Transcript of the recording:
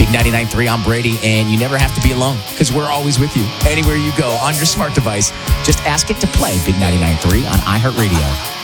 Big 99.3, I'm Brady, and you never have to be alone because we're always with you. Anywhere you go on your smart device, just ask it to play Big 99.3 on iHeartRadio.